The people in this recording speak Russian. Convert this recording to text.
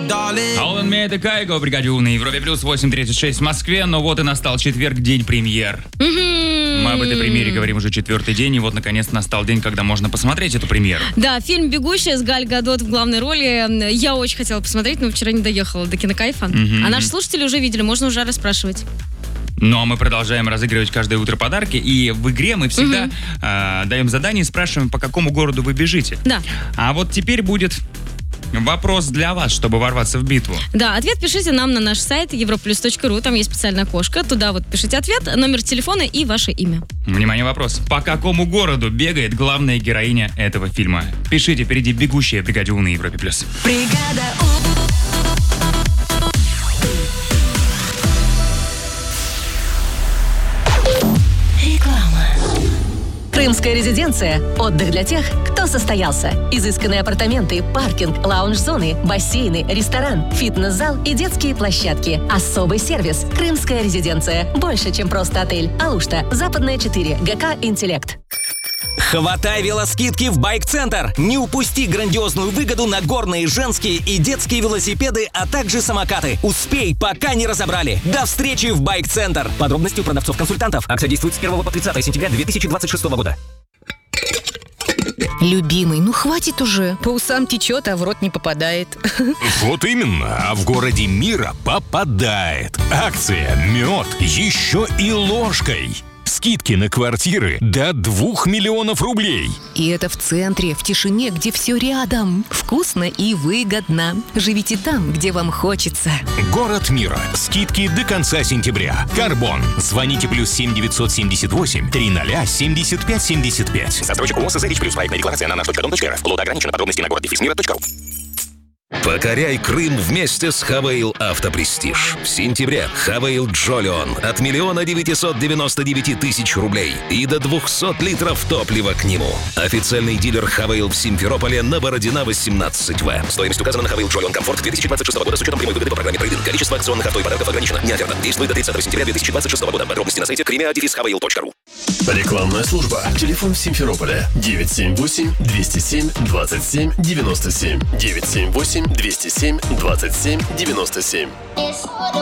Алан Мэй и Кайго, бригадю на Европе плюс 8:36 в Москве. Но вот и настал четверг, день премьер. Мы об этой премьере говорим уже четвертый день, и вот наконец настал день, когда можно посмотреть эту премьеру. Да, фильм «Бегущая» с Галь Гадот в главной роли. Я очень хотела посмотреть, но вчера не доехала до кинокайфа. А наши слушатели уже видели, можно уже расспрашивать. Ну, а мы продолжаем разыгрывать каждое утро подарки, и в игре мы всегда даем задание и спрашиваем, по какому городу вы бежите. Да. А вот теперь будет вопрос для вас, чтобы ворваться в битву. Да, ответ пишите нам на наш сайт europlus.ru, там есть специальное окошко, туда вот пишите ответ, номер телефона и ваше имя. Внимание, вопрос. По какому городу бегает главная героиня этого фильма? Пишите впереди «Бегущая» бригадю на Европе плюс. Бригада Крымская резиденция – отдых для тех, кто состоялся. Изысканные апартаменты, паркинг, лаунж-зоны, бассейны, ресторан, фитнес-зал и детские площадки. Особый сервис. Крымская резиденция. Больше, чем просто отель. Алушта, Западная 4, ГК «Интеллект». Хватай велоскидки в Байк-центр! Не упусти грандиозную выгоду на горные, женские и детские велосипеды, а также самокаты. Успей, пока не разобрали. До встречи в Байк-центр! Подробности у продавцов-консультантов. Акция действует с 1 по 30 сентября 2026 года. Любимый, ну хватит уже. По усам течет, а в рот не попадает. Вот именно, а в городе мира попадает. Акция «Мед» еще и ложкой. Скидки на квартиры до 2 миллионов рублей. И это в центре, в тишине, где все рядом. Вкусно и выгодно. Живите там, где вам хочется. Город мира. Скидки до конца сентября. Карбон. Звоните +7 978 300 75 75. Застройщик УОС «Зарич Плюс». Проектная декларация на наш.дом.рф. Лот ограничено. Подробности на город-мира.ру. Покоряй Крым вместе с Хавейл Автопрестиж. В сентябре Хавейл Джолион от 1 999 000 рублей и до 200 литров топлива к нему. Официальный дилер Хавейл в Симферополе на Бородина 18В. Стоимость указана на Хавейл Джолион Комфорт 2026 года с учетом прямой выгоды по программе «Трейдинг». Количество акционных авто и подарков ограничено. Не оферта. Действует до 30 сентября 2026 года. Подробности на сайте krimia-havail.ru. Рекламная служба. Телефон в Симферополе 978 207 27 97 978 207 27 97.